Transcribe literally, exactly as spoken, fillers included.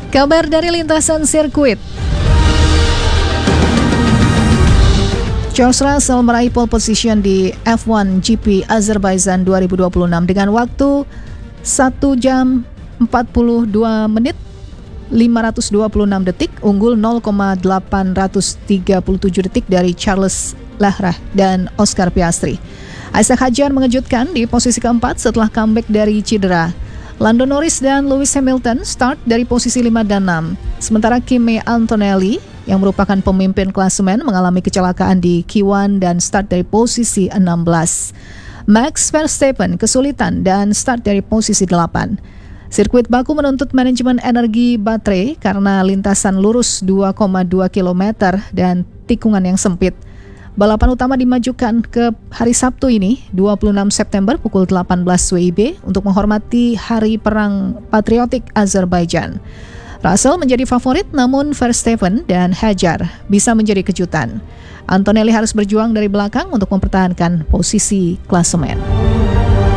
Kabar dari lintasan sirkuit. George Russell meraih pole position di F satu G P Azerbaijan dua ribu dua puluh enam dengan waktu satu jam empat puluh dua menit lima ratus dua puluh enam detik, unggul nol koma delapan tiga tujuh detik dari Charles Leclerc dan Oscar Piastri. Isaac Hadjar mengejutkan di posisi keempat setelah comeback dari cedera. Lando Norris dan Lewis Hamilton start dari posisi lima dan enam. Sementara Kimi Antonelli yang merupakan pemimpin klasemen mengalami kecelakaan di Q satu dan start dari posisi enam belas. Max Verstappen kesulitan dan start dari posisi delapan. Sirkuit Baku menuntut manajemen energi baterai karena lintasan lurus dua koma dua kilometer dan tikungan yang sempit. Balapan utama dimajukan ke hari Sabtu ini, dua puluh enam September pukul delapan belas W I B untuk menghormati Hari Perang Patriotik Azerbaijan. Russell menjadi favorit, namun Verstappen dan Hadjar bisa menjadi kejutan. Antonelli harus berjuang dari belakang untuk mempertahankan posisi klasemen.